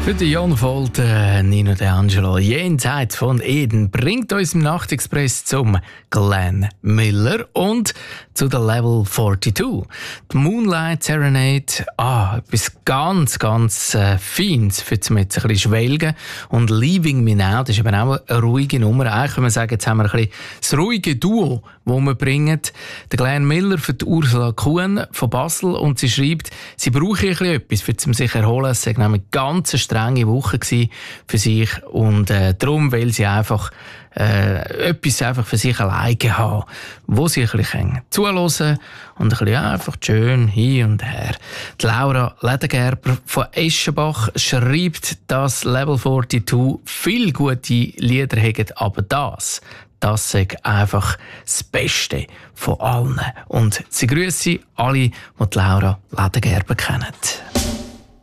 Für den Jan Volt, Nino D'Angelo, jenseits von Eden, bringt uns im Nachtexpress zum Glenn Miller und zu der Level 42. Die Moonlight Serenade, etwas ganz, ganz Feines für zum jetzt ein bisschen schwelgen. Und Leaving Me Now, das ist eben auch eine ruhige Nummer. Eigentlich kann man sagen, jetzt haben wir ein bisschen das ruhige Duo, das wir bringen. Der Glenn Miller für die Ursula Kuhn von Basel und sie schreibt, sie brauche ein bisschen etwas, für sich erholen. Es war nämlich eine ganz strenge Woche für sich und darum will sie einfach etwas einfach für sich alleine haben, wo sie ein bisschen zuhören und ein bisschen einfach schön hin und her. Die Laura Ledergerber von Eschenbach schreibt, dass Level 42 viele gute Lieder haben, aber das ist einfach das Beste von allen. Und sie grüße alle, die Laura Ledergerber kennen.